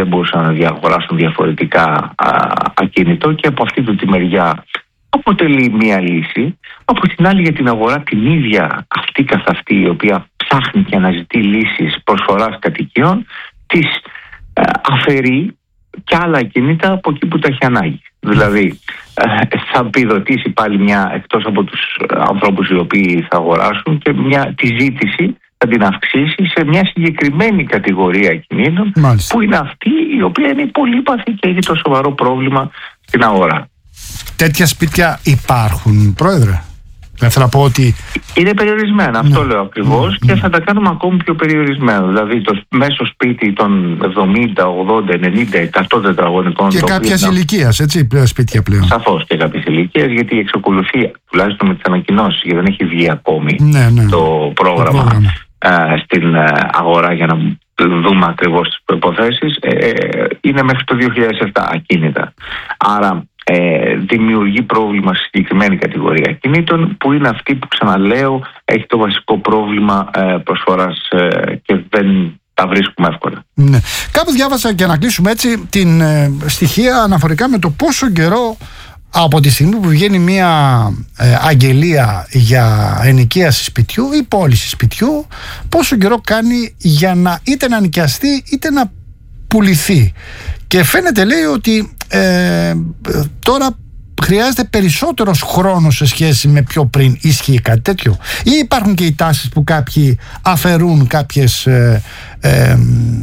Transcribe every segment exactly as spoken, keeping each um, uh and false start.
δεν μπορούσαν να διαγοράσουν διαφορετικά α, ακίνητο, και από αυτή του τη μεριά αποτελεί μία λύση. Από την άλλη, για την αγορά την ίδια αυτή καθ' αυτή, η οποία ψάχνει και αναζητεί λύσεις προσφοράς κατοικιών, της ε, αφαιρεί και άλλα ακίνητα από εκεί που τα έχει ανάγκη. Δηλαδή ε, θα επιδοτήσει πάλι μια, εκτός από τους ανθρώπους οι οποίοι θα αγοράσουν, και μια, τη ζήτηση θα την αυξήσει σε μια συγκεκριμένη κατηγορία ακινήτων, που είναι αυτή η οποία είναι πολύπαθη και έχει το σοβαρό πρόβλημα στην αγορά. Τέτοια σπίτια υπάρχουν, Πρόεδρε? Δεν θέλω να πω ότι είναι περιορισμένα, αυτό ναι. λέω ακριβώς, ναι. και θα τα κάνουμε ακόμη πιο περιορισμένο. Δηλαδή το μέσο σπίτι των εβδομήντα, ογδόντα, ενενήντα, εκατό τετραγωνικών. Και κάποια ηλικία, έτσι, πλέον σπίτια πλέον. Σαφώς και κάποιες ηλικίες, γιατί εξακολουθεί, τουλάχιστον με τις ανακοινώσεις, γιατί δεν έχει βγει ακόμη ναι, ναι. το πρόγραμμα, το πρόγραμμα. Α, στην α, αγορά, για να δούμε ακριβώς τις προϋποθέσεις, ε, είναι μέχρι το δύο χιλιάδες επτά ακίνητα. Άρα Ε, δημιουργεί πρόβλημα στη συγκεκριμένη κατηγορία ακινήτων, που είναι αυτή που, ξαναλέω, έχει το βασικό πρόβλημα ε, προσφοράς ε, και δεν τα βρίσκουμε εύκολα. Ναι. Κάπου διάβασα, και να κλείσουμε έτσι, την ε, στοιχεία αναφορικά με το πόσο καιρό από τη στιγμή που βγαίνει μια ε, αγγελία για ενοικίαση σπιτιού ή πώληση σπιτιού, πόσο καιρό κάνει για να είτε να νοικιαστεί είτε να πουληθεί. Και φαίνεται, λέει, ότι ε, τώρα χρειάζεται περισσότερος χρόνος σε σχέση με πιο πριν. Ισχύει κάτι τέτοιο? Ή υπάρχουν και οι τάσεις που κάποιοι αφαιρούν κάποιες ε, ε,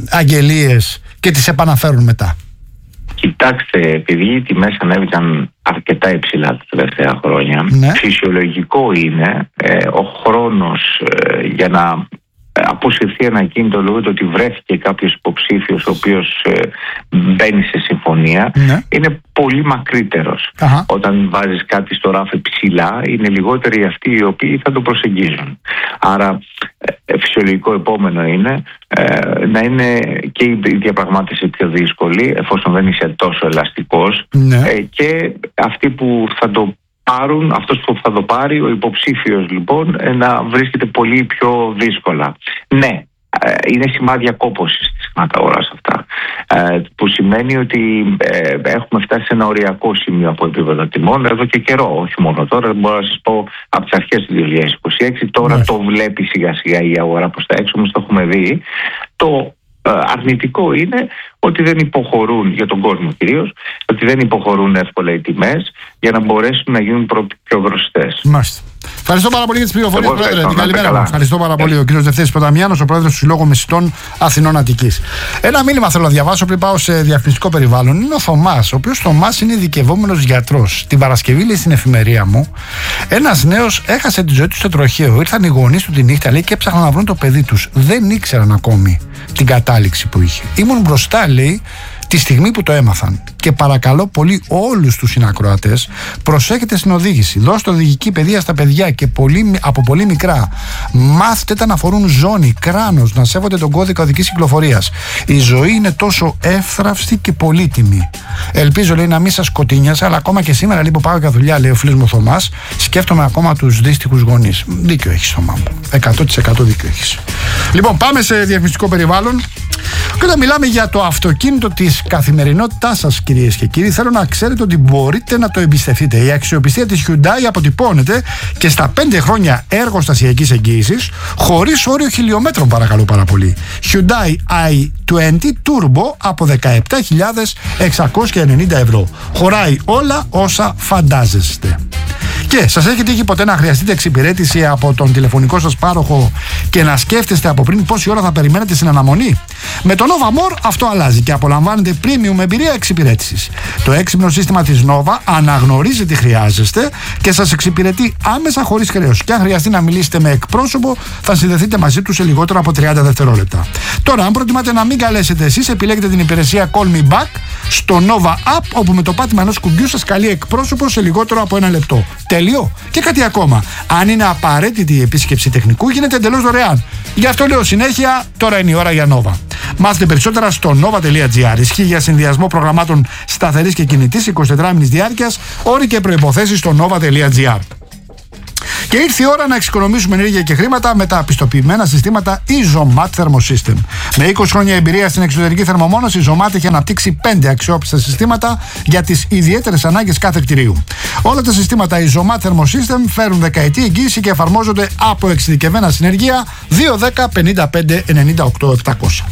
αγγελίες και τις επαναφέρουν μετά? Κοιτάξτε, επειδή οι τιμές ανέβηκαν αρκετά υψηλά τα τελευταία χρόνια, ναι. φυσιολογικό είναι ε, ο χρόνος ε, για να αποσυρθεί ένα ακίνητο, λόγω του ότι βρέθηκε κάποιος υποψήφιος ο οποίος ε, μπαίνει σε συμφωνία, ναι. είναι πολύ μακρύτερος. Αχα. Όταν βάζεις κάτι στο ράφι ψηλά, είναι λιγότεροι αυτοί οι οποίοι θα το προσεγγίζουν. Άρα ε, φυσιολογικό επόμενο είναι ε, να είναι και η διαπραγμάτευση πιο δύσκολη, εφόσον δεν είσαι τόσο ελαστικός, ναι. ε, και αυτοί που θα το πάρουν, αυτός που θα το πάρει, ο υποψήφιος λοιπόν, να βρίσκεται πολύ πιο δύσκολα. Ναι, είναι σημάδια κόπωσης της αγοράς αυτά, που σημαίνει ότι έχουμε φτάσει σε ένα οριακό σημείο από επίπεδο τιμών εδώ και καιρό, όχι μόνο τώρα, μπορώ να σας πω από τις αρχές του δύο χιλιάδες είκοσι έξι. Τώρα ναι. το βλέπει σιγά σιγά η αγορά προς τα έξω, όμως το έχουμε δει. Το αρνητικό είναι ότι δεν υποχωρούν, για τον κόσμο κυρίως, ότι δεν υποχωρούν εύκολα οι τιμές για να μπορέσουν να γίνουν πιο γροσιτές. Μάλιστα. Ευχαριστώ πάρα πολύ για τις πληροφορίες, Πρόεδρε. Την καλημέρα μου. Ευχαριστώ πάρα πολύ. Ο κύριος Δευτέρης Ποταμιάνος, ο Πρόεδρος του Συλλόγου Μεσητών Αθηνών Αττικής. Ένα μήνυμα θέλω να διαβάσω πριν πάω σε διαφημιστικό περιβάλλον. Είναι ο Θωμάς, ο οποίος Θωμάς είναι ειδικευόμενος γιατρός. Την Παρασκευή, λέει στην εφημερία μου, ένας νέος έχασε τη ζωή του στο τροχαίο. Ήρθαν οι γονείς του τη νύχτα, λέει, και έψαχναν να βρουν το παιδί τους. Δεν ήξεραν ακόμη την κατάληξη που είχε. Ήμουν μπροστά, λέει, τη στιγμή που το έμαθαν. Και παρακαλώ πολύ όλους τους συνακροατές, προσέχετε στην οδήγηση. Δώστε οδηγική παιδεία στα παιδιά και πολύ, από πολύ μικρά. Μάθετε τα να φορούν ζώνη, κράνος, να σέβονται τον κώδικα οδικής κυκλοφορίας. Η ζωή είναι τόσο εύθραυστη και πολύτιμη. Ελπίζω, λέει, να μην σας σκοτεινιάσα, αλλά ακόμα και σήμερα, λέει, που πάω για δουλειά, λέει ο φίλος μου Θωμάς, σκέφτομαι ακόμα τους δύστιχους γονείς. Δίκιο έχεις, Θωμά μου. εκατό τοις εκατό δίκιο έχεις. Λοιπόν, πάμε σε διαφημιστικό περιβάλλον. Και όταν μιλάμε για το αυτοκίνητο της καθημερινότητάς σας, κυρίες και κύριοι, θέλω να ξέρετε ότι μπορείτε να το εμπιστευτείτε. Η αξιοπιστία της Hyundai αποτυπώνεται και στα πέντε χρόνια εργοστασιακής εγγύησης, χωρίς όριο χιλιόμετρων, παρακαλώ πάρα πολύ. Hyundai άι είκοσι Turbo από δεκαεπτά χιλιάδες εξακόσια ενενήντα ευρώ. Χωράει όλα όσα φαντάζεστε. Και σας έχει τύχει ποτέ να χρειαστείτε εξυπηρέτηση από τον τηλεφωνικό σας πάροχο και να σκέφτεστε από πριν πόση ώρα θα περιμένετε στην αναμονή? Με το Nova More αυτό αλλάζει και απολαμβάνετε premium εμπειρία εξυπηρέτησης. Το έξυπνο σύστημα της Nova αναγνωρίζει τι χρειάζεστε και σας εξυπηρετεί άμεσα χωρίς χρέος. Και αν χρειαστεί να μιλήσετε με εκπρόσωπο, θα συνδεθείτε μαζί του σε λιγότερο από τριάντα δευτερόλεπτα. Τώρα, αν προτιμάτε να μην καλέσετε εσείς, επιλέγετε την υπηρεσία Call Me Back στο Nova App, όπου με το πάτημα ενός κουμπιού σας καλεί εκπρόσωπο σε λιγότερο από ένα λεπτό. Τέλειο. Και κάτι ακόμα. Αν είναι απαραίτητη η επίσκεψη τεχνικού, γίνεται εντελώς δωρεάν. Γι' αυτό λέω συνέχεια, τώρα είναι η ώρα για Nova. Μάθετε περισσότερα στο nova τελεία gr. Ισχύει για συνδυασμό προγραμμάτων σταθερής και κινητής εικοσιτετράωρης διάρκειας. Όροι και προϋποθέσεις στο nova τελεία gr. Και ήρθε η ώρα να εξοικονομήσουμε ενέργεια και χρήματα με τα πιστοποιημένα συστήματα Isomat Thermosystem. Με είκοσι χρόνια εμπειρία στην εξωτερική θερμομόνωση, η Isomat έχει αναπτύξει πέντε αξιόπιστα συστήματα για τις ιδιαίτερες ανάγκες κάθε κτηρίου. Όλα τα συστήματα Isomat Thermosystem φέρουν δεκαετή εγγύηση και εφαρμόζονται από εξειδικευμένα συνεργεία δύο δέκα πενήντα πέντε ενενήντα οκτώ επτακόσια.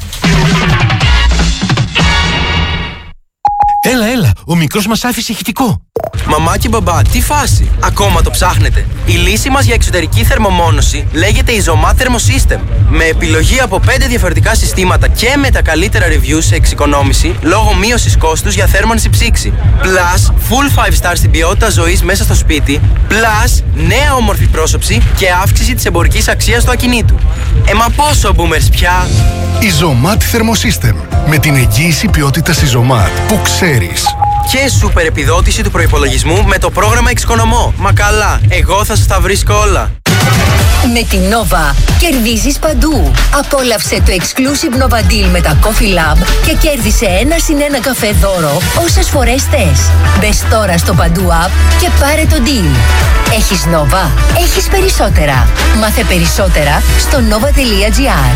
Έλα, έλα, ο μικρός μας άφησε ηχητικό. Μαμά και μπαμπά, τι φάση, ακόμα το ψάχνετε? Η λύση μας για εξωτερική θερμομόνωση λέγεται Isomat Thermosystem. Με επιλογή από πέντε διαφορετικά συστήματα και με τα καλύτερα reviews σε εξοικονόμηση λόγω μείωσης κόστους για θέρμανση ψήξη. Plus, full five star στην ποιότητα ζωής μέσα στο σπίτι. Plus, νέα όμορφη πρόσωψη και αύξηση της εμπορικής αξίας του ακινήτου. Ε, μα πόσο boomers πια! Isomat Thermosystem. Με την εγγύηση ποιότητας Isomat που ξέρεις. Και σούπερ επιδότηση του προϋπολογισμού με το πρόγραμμα Εξοικονομώ. Μα καλά, εγώ θα σας τα βρίσκω όλα. Με την Nova κερδίζεις παντού. Απόλαυσε το exclusive Nova Deal με τα Coffee Lab και κέρδισε ένα συν ένα καφέ δώρο όσες φορές θες. Μπες τώρα στο Παντού App και πάρε το deal. Έχεις Nova, έχεις περισσότερα. Μάθε περισσότερα στο nova τελεία gr.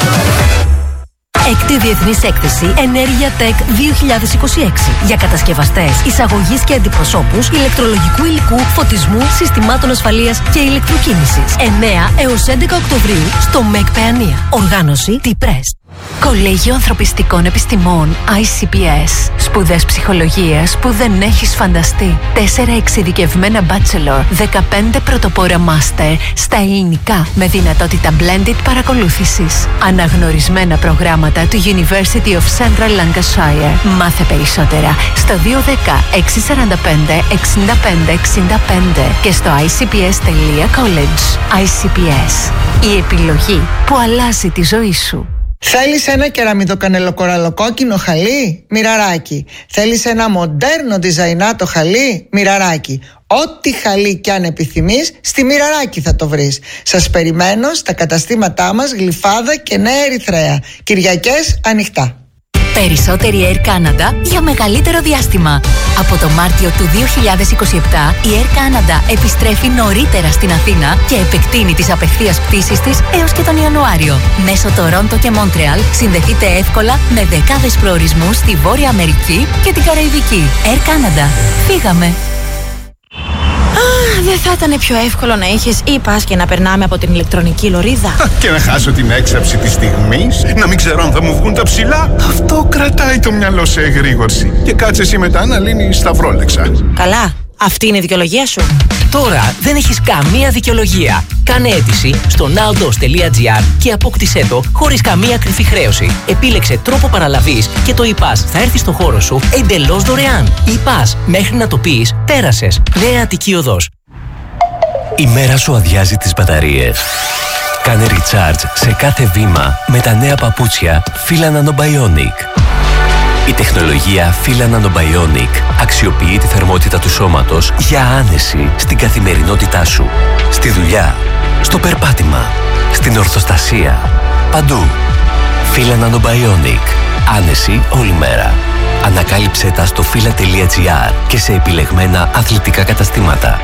Έκτη Διεθνής Έκθεση Ενέργεια Tech δύο χιλιάδες είκοσι έξι για κατασκευαστές, εισαγωγής και αντιπροσώπους ηλεκτρολογικού υλικού, φωτισμού, συστημάτων ασφαλείας και ηλεκτροκίνησης. εννέα έως έντεκα Οκτωβρίου στο ΜΕΚ Παιανία. Οργάνωση T-Press. Κολέγιο Ανθρωπιστικών Επιστημών άι σι πι ες. Σπουδές ψυχολογίας που δεν έχεις φανταστεί. Τέσσερα εξειδικευμένα bachelor, δεκαπέντε πρωτοπόρα master στα ελληνικά με δυνατότητα blended παρακολούθησης. Αναγνωρισμένα προγράμματα του University of Central Lancashire. Μάθε περισσότερα στο δύο ένα μηδέν έξι τέσσερα πέντε εξήντα πέντε εξήντα πέντε και στο άι σι πι ες τελεία college. άι σι πι ες. Η επιλογή που αλλάζει τη ζωή σου. Θέλεις ένα κεραμιδοκανελοκοραλοκόκκινο χαλί? Μοιραράκι. Θέλεις ένα μοντέρνο διζαϊνάτο χαλί? Μοιραράκι. Ό,τι χαλί κι αν επιθυμείς, στη Μοιραράκι θα το βρεις. Σας περιμένω στα καταστήματά μας Γλυφάδα και Νέα Ερυθρέα. Κυριακές ανοιχτά. Περισσότερη Air Canada για μεγαλύτερο διάστημα. Από το Μάρτιο του δύο χιλιάδες είκοσι επτά η Air Canada επιστρέφει νωρίτερα στην Αθήνα και επεκτείνει τις απευθείας πτήσεις της έως και τον Ιανουάριο. Μέσω Τορόντο και Μόντρεαλ συνδεθείτε εύκολα με δεκάδες προορισμούς στη Βόρεια Αμερική και την Καραϊβική. Air Canada. Φύγαμε! Δεν θα ήταν πιο εύκολο να είχες e-pass και να περνάμε από την ηλεκτρονική λωρίδα? Και να χάσω την έξαψη της στιγμής, να μην ξέρω αν θα μου βγουν τα ψηλά. Αυτό κρατάει το μυαλό σε εγρήγορση. Και κάτσε εσύ μετά να λύνεις τα βρόλεξα. Καλά, αυτή είναι η δικαιολογία σου. Τώρα δεν έχεις καμία δικαιολογία. Κάνε αίτηση στο nowdos τελεία gr και απόκτησέ το χωρίς καμία κρυφή χρέωση. Επίλεξε τρόπο παραλαβής και το e-pass θα έρθει στο χώρο σου εντελώς δωρεάν. e-pass, μέχρι να το πεις, πέρασες. Νέα Αττική Οδός. Η μέρα σου αδειάζει τις μπαταρίες. Κάνε recharge σε κάθε βήμα με τα νέα παπούτσια Fila Nanobionic. Η τεχνολογία Fila Nanobionic αξιοποιεί τη θερμότητα του σώματος για άνεση στην καθημερινότητά σου. Στη δουλειά, στο περπάτημα, στην ορθοστασία, παντού. Fila Nanobionic. Άνεση όλη μέρα. Ανακάλυψέ τα στο fila τελεία gr και σε επιλεγμένα αθλητικά καταστήματα.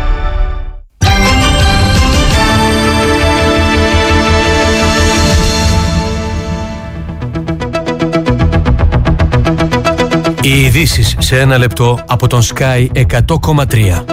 Οι ειδήσεις σε ένα λεπτό από τον Sky εκατό κόμμα τρία.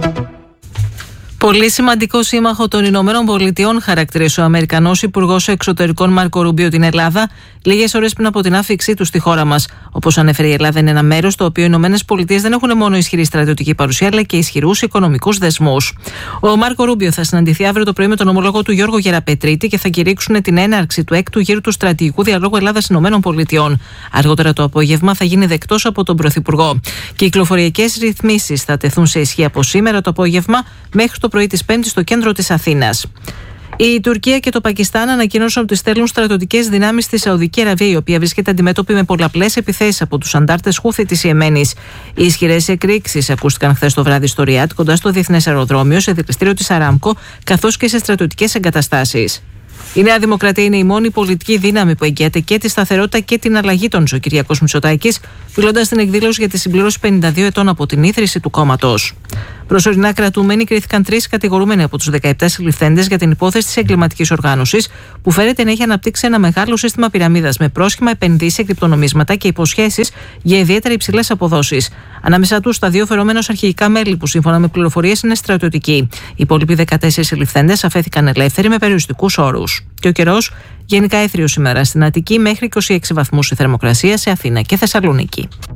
Πολύ σημαντικό σύμμαχο των Ηνωμένων Πολιτειών χαρακτήρισε ο Αμερικανός Υπουργός Εξωτερικών Μάρκο Ρούμπιο την Ελλάδα λίγες ώρες πριν από την άφιξή του στη χώρα μας. Όπως ανέφερε, η Ελλάδα είναι ένα μέρος στο οποίο οι Ηνωμένες Πολιτείες δεν έχουν μόνο ισχυρή στρατιωτική παρουσία, αλλά και ισχυρούς οικονομικούς δεσμούς. Ο Μάρκο Ρούμπιο θα συναντηθεί αύριο το πρωί με τον ομολόγο του Γιώργο Γεραπετρίτη και θα κηρύξουν την έναρξη του έκτου γύρου του στρατηγικού διαλόγου Ελλάδα-Ηνωμένων Πολιτειών. Αργότερα το απόγευμα θα γίνει δεκτός από τον Πρωθυπουργό. Κυκλοφοριακές ρυθμίσεις θα τεθούν σε ισχύ από σήμερα το απόγευμα μέχρι το πρωί της Πέμπτης στο κέντρο της Αθήνας. Η Τουρκία και το Πακιστάν ανακοίνωσαν ότι στέλνουν στρατιωτικές δυνάμεις στη Σαουδική Αραβία, η οποία βρίσκεται αντιμέτωπη με πολλαπλές επιθέσεις από τους αντάρτες Χούθη της Ιεμένης. Οι ισχυρές εκρήξεις ακούστηκαν χθες το βράδυ στο Ριάτ, κοντά στο διεθνές αεροδρόμιο, σε δικαστήριο της Αράμκο, καθώς και σε στρατιωτικές εγκαταστάσεις. Η Νέα Δημοκρατία είναι η μόνη πολιτική δύναμη που εγγυάται και τη σταθερότητα και την αλλαγή των, ο Κυριάκος Μητσοτάκης, μιλώντας στην εκδήλωση για τη συμπληρώση πενήντα δύο ετών από την ίδρυση του κόμματος. Προσωρινά κρατούμενοι κρίθηκαν τρεις κατηγορούμενοι από τους δεκαεπτά συλληφθέντες για την υπόθεση της εγκληματικής οργάνωσης, που φέρεται να έχει αναπτύξει ένα μεγάλο σύστημα πυραμίδας με πρόσχημα επενδύσεις σε κρυπτονομίσματα και υποσχέσεις για ιδιαίτερα υψηλές αποδόσεις. Ανάμεσα τους τα δύο φερόμενος αρχηγικά μέλη, που σύμφωνα με πληροφορίες είναι στρατιωτικοί. Οι υπόλοιποι δεκατέσσερις συλληφθέντες αφέθηκαν ελεύθεροι με περιοριστικούς όρους. Και ο καιρός, γενικά έθριος σήμερα στην Αττική, μέχρι είκοσι έξι βαθμούς η θερμοκρασία σε Αθήνα και Θεσσαλονίκη.